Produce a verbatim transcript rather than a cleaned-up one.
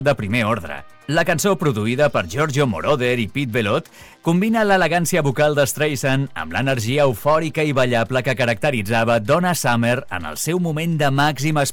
de primer ordre. La cançó, produïda per Giorgio Moroder i Pete Bellotte, combina l'elegància vocal de Streisand amb l'energia eufòrica i ballable que caracteritzava Donna Summer en el seu moment de màxima